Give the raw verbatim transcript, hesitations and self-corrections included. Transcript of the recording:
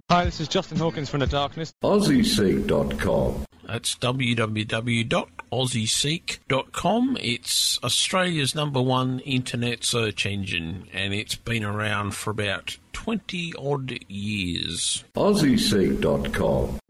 Hi, this is Justin Hawkins from The Darkness. Aussie Seek dot com. That's w w w dot aussie seek dot com. It's Australia's number one internet search engine, and it's been around for about twenty odd years. Aussie Seek dot com.